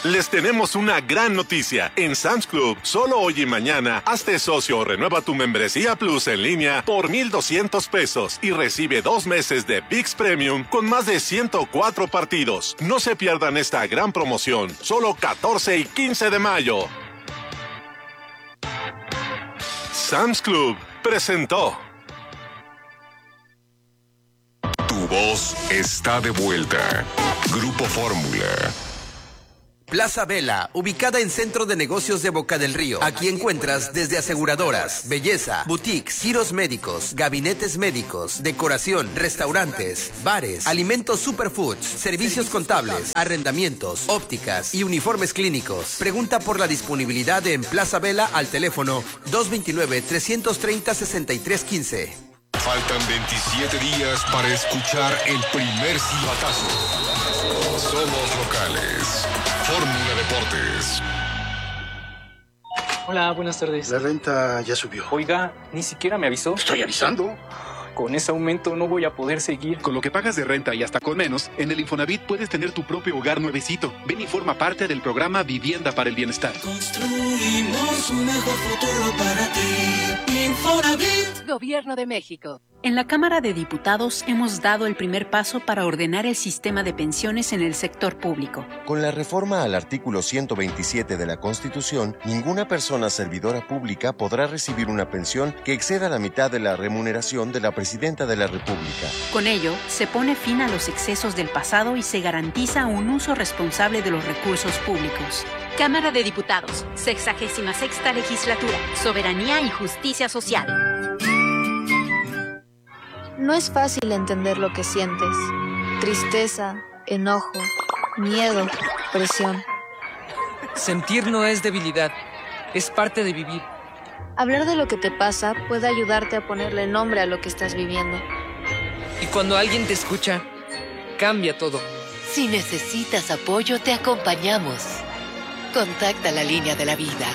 Les tenemos una gran noticia. En Sam's Club, solo hoy y mañana, hazte socio o renueva tu membresía Plus en línea por $1,200 y recibe 2 meses de ViX Premium con más de 104 partidos. No se pierdan esta gran promoción, solo 14 y 15 de mayo. Sam's Club presentó. Tu voz está de vuelta. Grupo Fórmula. Plaza Vela, ubicada en Centro de Negocios de Boca del Río. Aquí encuentras desde aseguradoras, belleza, boutiques, giros médicos, gabinetes médicos, decoración, restaurantes, bares, alimentos superfoods, servicios contables, arrendamientos, ópticas y uniformes clínicos. Pregunta por la disponibilidad en Plaza Vela al teléfono 229-330-6315. Faltan 27 días para escuchar el primer silbatazo. Somos locales. Fórmula Deportes. Hola, buenas tardes. La renta ya subió. Oiga, ni siquiera me avisó. Estoy avisando. Con ese aumento no voy a poder seguir. Con lo que pagas de renta y hasta con menos, en el Infonavit puedes tener tu propio hogar nuevecito. Ven y forma parte del programa Vivienda para el Bienestar. Construimos un mejor futuro para ti. Infonavit. Gobierno de México. En la Cámara de Diputados hemos dado el primer paso para ordenar el sistema de pensiones en el sector público. Con la reforma al artículo 127 de la Constitución, ninguna persona servidora pública podrá recibir una pensión que exceda la mitad de la remuneración de la Presidenta de la República. Con ello, se pone fin a los excesos del pasado y se garantiza un uso responsable de los recursos públicos. Cámara de Diputados, 66ª Legislatura, Soberanía y Justicia Social. No es fácil entender lo que sientes. Tristeza, enojo, miedo, presión. Sentir no es debilidad, es parte de vivir. Hablar de lo que te pasa puede ayudarte a ponerle nombre a lo que estás viviendo. Y cuando alguien te escucha, cambia todo. Si necesitas apoyo, te acompañamos. Contacta la línea de la vida.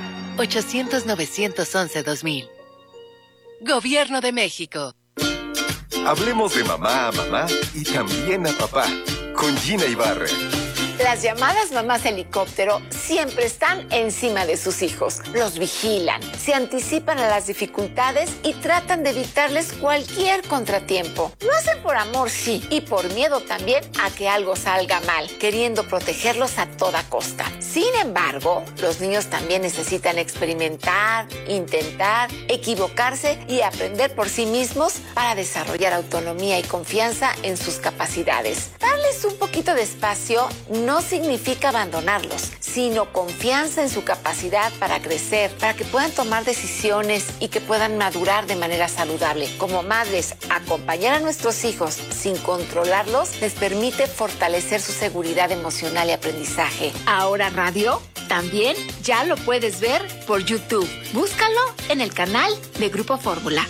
800-911-2000. Gobierno de México. Hablemos de mamá a mamá y también a papá. Con Gina Ibarra. Las llamadas mamás helicóptero siempre están encima de sus hijos. Los vigilan, se anticipan a las dificultades y tratan de evitarles cualquier contratiempo. Lo hacen por amor, sí, y por miedo también a que algo salga mal, queriendo protegerlos a toda costa. Sin embargo, los niños también necesitan experimentar, intentar, equivocarse y aprender por sí mismos para desarrollar autonomía y confianza en sus capacidades. Darles un poquito de espacio no significa abandonarlos, sino confianza en su capacidad para crecer, para que puedan tomar decisiones y que puedan madurar de manera saludable. Como madres, acompañar a nuestros hijos sin controlarlos les permite fortalecer su seguridad emocional y aprendizaje. Ahora radio también ya lo puedes ver por YouTube. Búscalo en el canal de Grupo Fórmula.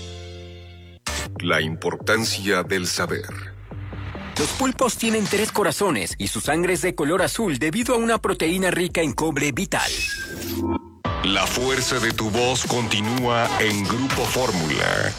La importancia del saber. Los pulpos tienen 3 corazones y su sangre es de color azul debido a una proteína rica en cobre vital. La fuerza de tu voz continúa en Grupo Fórmula.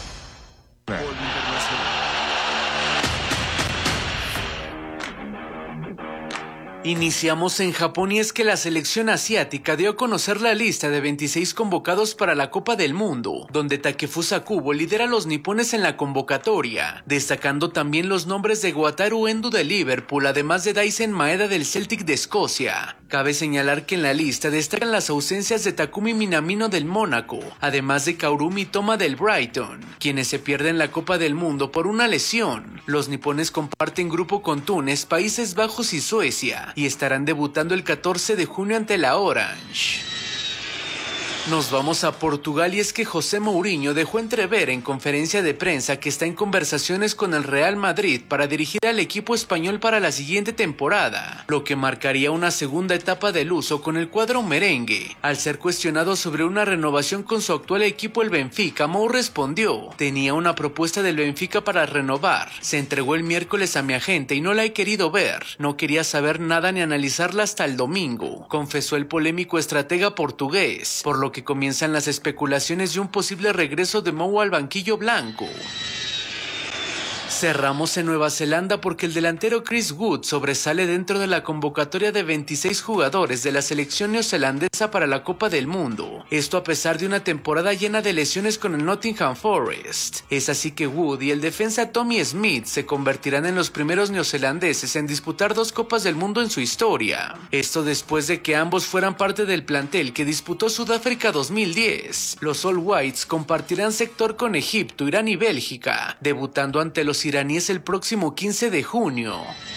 Iniciamos en Japón y es que la selección asiática dio a conocer la lista de 26 convocados para la Copa del Mundo, donde Takefusa Kubo lidera a los nipones en la convocatoria, destacando también los nombres de Wataru Endo de Liverpool, además de Daisen Maeda del Celtic de Escocia. Cabe señalar que en la lista destacan las ausencias de Takumi Minamino del Mónaco, además de Kaorumi Toma del Brighton, quienes se pierden la Copa del Mundo por una lesión. Los nipones comparten grupo con Túnez, Países Bajos y Suecia, y estarán debutando el 14 de junio ante la Orange. Nos vamos a Portugal y es que José Mourinho dejó entrever en conferencia de prensa que está en conversaciones con el Real Madrid para dirigir al equipo español para la siguiente temporada, lo que marcaría una segunda etapa del uso con el cuadro merengue. Al ser cuestionado sobre una renovación con su actual equipo el Benfica, Mou respondió: tenía una propuesta del Benfica para renovar, se entregó el miércoles a mi agente y no la he querido ver, no quería saber nada ni analizarla hasta el domingo, confesó el polémico estratega portugués, por lo que comienzan las especulaciones de un posible regreso de Mou al banquillo blanco. Cerramos en Nueva Zelanda porque el delantero Chris Wood sobresale dentro de la convocatoria de 26 jugadores de la selección neozelandesa para la Copa del Mundo. Esto a pesar de una temporada llena de lesiones con el Nottingham Forest. Es así que Wood y el defensa Tommy Smith se convertirán en los primeros neozelandeses en disputar 2 Copas del Mundo en su historia. Esto después de que ambos fueran parte del plantel que disputó Sudáfrica 2010. Los All Whites compartirán sector con Egipto, Irán y Bélgica, debutando ante los iraníes el próximo 15 de junio.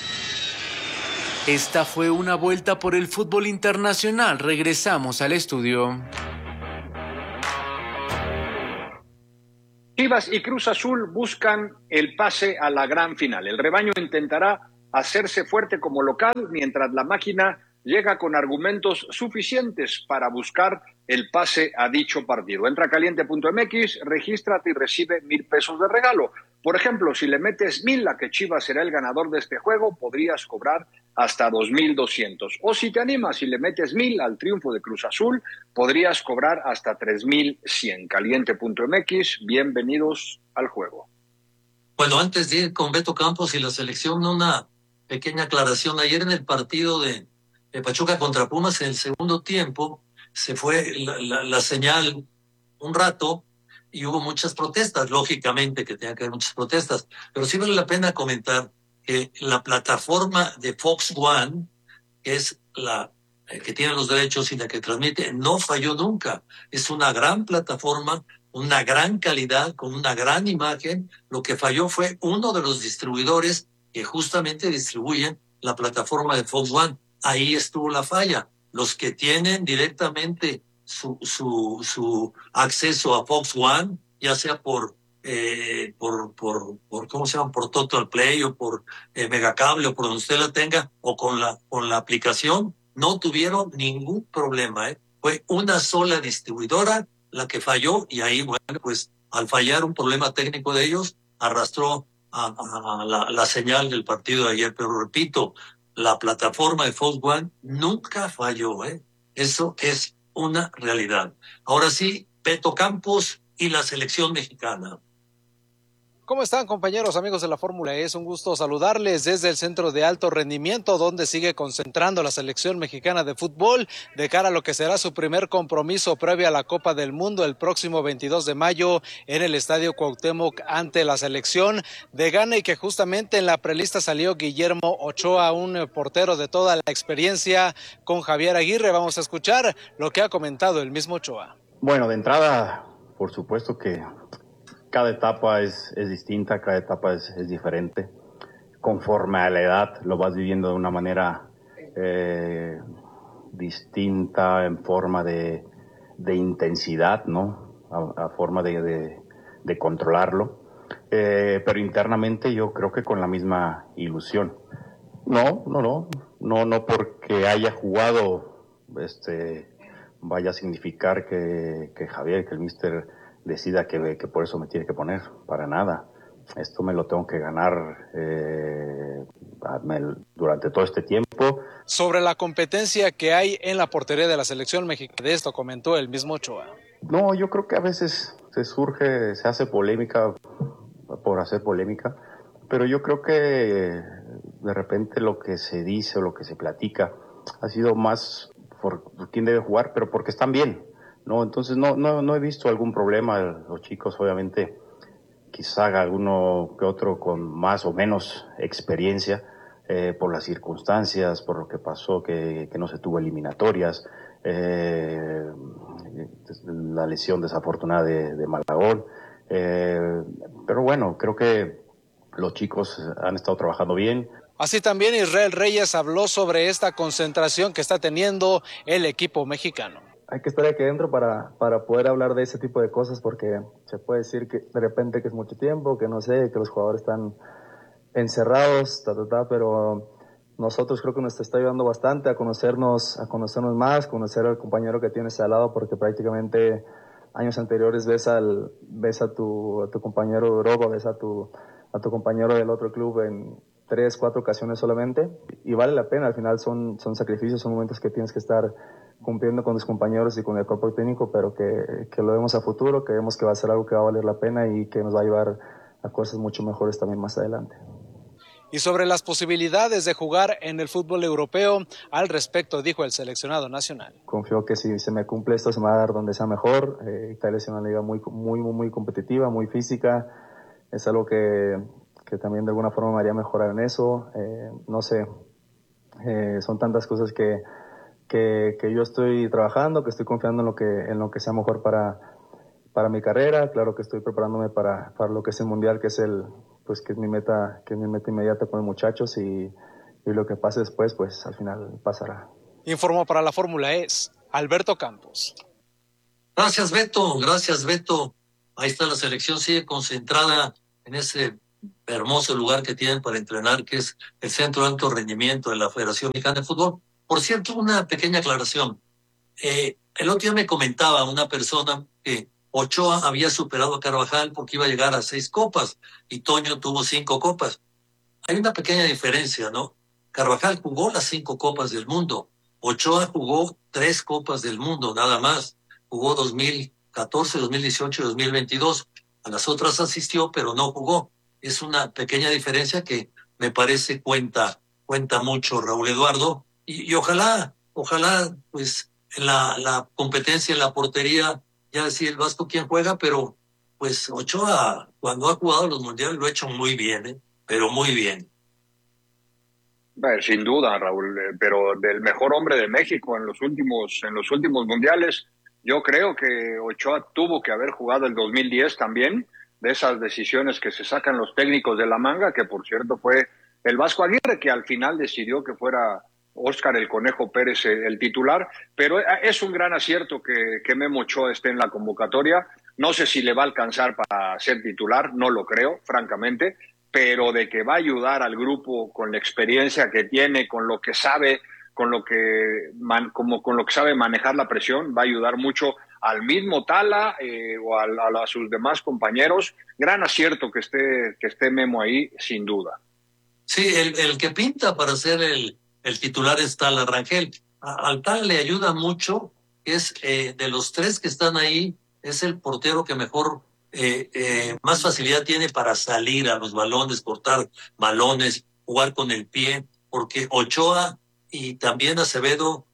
Esta fue una vuelta por el fútbol internacional. Regresamos al estudio. Chivas y Cruz Azul buscan el pase a la gran final. El rebaño intentará hacerse fuerte como local, mientras la máquina llega con argumentos suficientes para buscar el pase a dicho partido. Entra a caliente.mx, regístrate y recibe 1,000 pesos de regalo. Por ejemplo, si le metes 1,000 a que Chivas será el ganador de este juego, podrías cobrar hasta 2,200. O si te animas y le metes 1,000 al triunfo de Cruz Azul, podrías cobrar hasta 3,100. Caliente.mx, bienvenidos al juego. Bueno, antes de ir con Beto Campos y la selección, una pequeña aclaración. Ayer en el partido de Pachuca contra Pumas, en el segundo tiempo, se fue la señal un rato y hubo muchas protestas, lógicamente que tenía que haber muchas protestas, pero sí vale la pena comentar que la plataforma de Fox One, que es la que tiene los derechos y la que transmite, no falló nunca. Es una gran plataforma, una gran calidad, con una gran imagen. Lo que falló fue uno de los distribuidores que justamente distribuyen la plataforma de Fox One. Ahí estuvo la falla. Los que tienen directamente su acceso a Fox One, ya sea por ¿cómo se llama? Por Total Play o por Megacable o por donde usted la tenga, o con la aplicación, no tuvieron ningún problema, Fue una sola distribuidora la que falló, y ahí, bueno, pues al fallar un problema técnico de ellos, arrastró a la señal del partido de ayer. Pero repito, la plataforma de Fox One nunca falló, Eso es una realidad. Ahora sí, Beto Campos y la selección mexicana. ¿Cómo están, compañeros, amigos de la Fórmula E? Es un gusto saludarles desde el Centro de Alto Rendimiento, donde sigue concentrando la selección mexicana de fútbol de cara a lo que será su primer compromiso previo a la Copa del Mundo el próximo 22 de mayo en el Estadio Cuauhtémoc ante la selección de Ghana, y que justamente en la prelista salió Guillermo Ochoa, un portero de toda la experiencia con Javier Aguirre. Vamos a escuchar lo que ha comentado el mismo Ochoa. Bueno, de entrada, por supuesto que cada etapa es distinta, cada etapa es diferente. Conforme a la edad lo vas viviendo de una manera distinta, en forma de intensidad, ¿no? A forma de controlarlo. Pero internamente yo creo que con la misma ilusión. No porque haya jugado vaya a significar que Javier, que el míster decida que por eso me tiene que poner, para nada. Esto me lo tengo que ganar durante todo este tiempo. Sobre la competencia que hay en la portería de la selección mexicana, de esto comentó el mismo Ochoa. No, yo creo que a veces se hace polémica por hacer polémica, pero yo creo que de repente lo que se dice o lo que se platica ha sido más por quién debe jugar, pero porque están bien. No, entonces no he visto algún problema. Los chicos, obviamente, quizá haga alguno que otro con más o menos experiencia por las circunstancias, por lo que pasó, que no se tuvo eliminatorias, la lesión desafortunada de Malagón. Pero bueno, creo que los chicos han estado trabajando bien. Así también Israel Reyes habló sobre esta concentración que está teniendo el equipo mexicano. Hay que estar aquí adentro para poder hablar de ese tipo de cosas, porque se puede decir que de repente que es mucho tiempo, que no sé, que los jugadores están encerrados, pero nosotros creo que nos está ayudando bastante a conocernos más, conocer al compañero que tienes al lado, porque prácticamente años anteriores ves a tu compañero de Europa, ves a tu compañero del otro club en 3-4 ocasiones solamente, y vale la pena. Al final son sacrificios, son momentos que tienes que estar cumpliendo con tus compañeros y con el cuerpo técnico, pero que lo vemos a futuro, que vemos que va a ser algo que va a valer la pena y que nos va a ayudar cosas mucho mejores también más adelante. Y sobre las posibilidades de jugar en el fútbol europeo, al respecto dijo el seleccionado nacional. Confío que si se me cumple esto se me va a dar donde sea mejor. Italia es una liga muy competitiva, muy física. Es algo que también de alguna forma me haría mejorar en eso. No sé, son tantas cosas que yo estoy trabajando, que estoy confiando en lo que sea mejor para mi carrera. Claro que estoy preparándome para lo que es el mundial, que es mi meta inmediata con los muchachos, y lo que pase después, pues al final pasará. Informó para la Fórmula E Alberto Campos. Gracias, Beto. Ahí está la selección, sigue concentrada en ese hermoso lugar que tienen para entrenar, que es el Centro de Alto Rendimiento de la Federación Mexicana de Fútbol. Por cierto, una pequeña aclaración. El otro día me comentaba una persona que Ochoa había superado a Carvajal porque iba a llegar a 6 copas y Toño tuvo 5 copas. Hay una pequeña diferencia, ¿no? Carvajal jugó las 5 copas del mundo. Ochoa jugó 3 copas del mundo, nada más. Jugó 2014, 2018 y 2022. A las otras asistió, pero no jugó. Es una pequeña diferencia que me parece cuenta mucho, Raúl Eduardo. Y ojalá, pues, en la competencia, en la portería, ya decía el Vasco quién juega, pero pues Ochoa, cuando ha jugado los mundiales, lo ha hecho muy bien, pero muy bien. Sin duda, Raúl, pero del mejor hombre de México en los últimos mundiales, yo creo que Ochoa tuvo que haber jugado el 2010 también, de esas decisiones que se sacan los técnicos de la manga, que por cierto fue el Vasco Aguirre que al final decidió que fuera Óscar el Conejo Pérez el titular, pero es un gran acierto que Memo Ochoa esté en la convocatoria. No sé si le va a alcanzar para ser titular, no lo creo, francamente, pero de que va a ayudar al grupo con la experiencia que tiene, con lo que sabe, con lo que sabe manejar la presión, va a ayudar mucho al mismo Tala o a sus demás compañeros. Gran acierto que esté Memo ahí, sin duda. Sí, el que pinta para ser el titular es Tala Rangel. Al Tala le ayuda mucho, es de los 3 que están ahí, es el portero que mejor, más facilidad tiene para salir a los balones, cortar balones, jugar con el pie, porque Ochoa y también Acevedo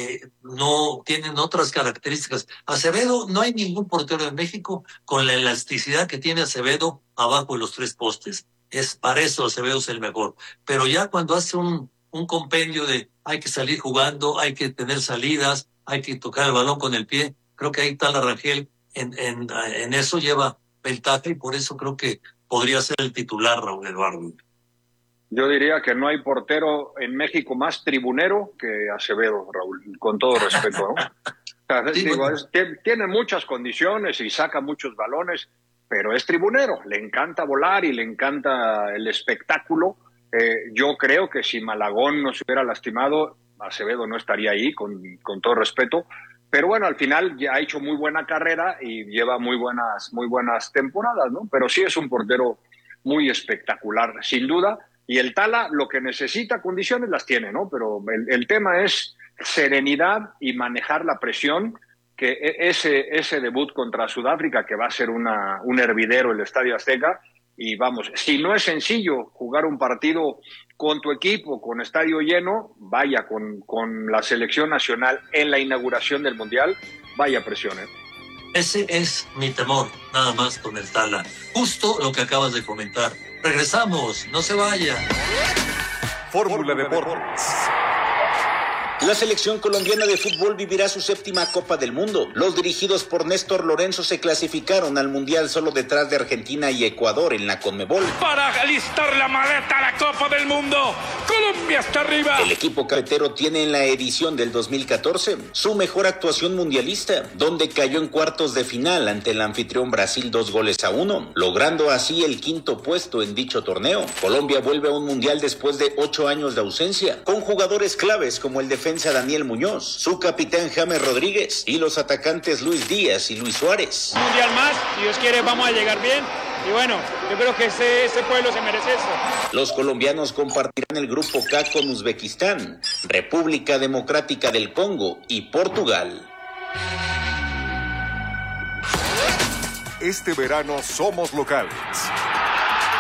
no tienen otras características. Acevedo, no hay ningún portero en México con la elasticidad que tiene Acevedo abajo de los 3 postes. Para eso Acevedo es el mejor. Pero ya cuando hace un compendio de hay que salir jugando, hay que tener salidas, hay que tocar el balón con el pie, creo que ahí está la Rangel, en eso lleva ventaja y por eso creo que podría ser el titular, Raúl Eduardo. Yo diría que no hay portero en México más tribunero que Acevedo, Raúl, con todo respeto, ¿no? Sí, tiene muchas condiciones y saca muchos balones, pero es tribunero, le encanta volar y le encanta el espectáculo. Yo creo que si Malagón no se hubiera lastimado, Acevedo no estaría ahí, con todo respeto. Pero bueno, al final ya ha hecho muy buena carrera y lleva muy buenas temporadas, ¿no? Pero sí es un portero muy espectacular, sin duda. Y el Tala lo que necesita, condiciones las tiene, ¿no? Pero el tema es serenidad y manejar la presión, que ese debut contra Sudáfrica, que va a ser un hervidero el Estadio Azteca. Y vamos, si no es sencillo jugar un partido con tu equipo, con estadio lleno, vaya con la selección nacional en la inauguración del Mundial, vaya presión, ¿eh? Ese es mi temor, nada más con el Tala. Justo lo que acabas de comentar. Regresamos, no se vaya. Fórmula Deportes. La selección colombiana de fútbol vivirá su 7ª Copa del Mundo. Los dirigidos por Néstor Lorenzo se clasificaron al Mundial solo detrás de Argentina y Ecuador en la Conmebol. Para alistar la maleta a la Copa del Mundo, Colombia está arriba. El equipo cafetero tiene en la edición del 2014 su mejor actuación mundialista, donde cayó en cuartos de final ante el anfitrión Brasil 2-1, logrando así el 5º puesto en dicho torneo. Colombia vuelve a un Mundial después de 8 años de ausencia, con jugadores claves como el defensa Daniel Muñoz, su capitán James Rodríguez y los atacantes Luis Díaz y Luis Suárez. Un mundial más, si Dios quiere vamos a llegar bien y bueno, yo creo que ese pueblo se merece eso. Los colombianos compartirán el grupo K con Uzbekistán, República Democrática del Congo y Portugal. Este verano somos locales.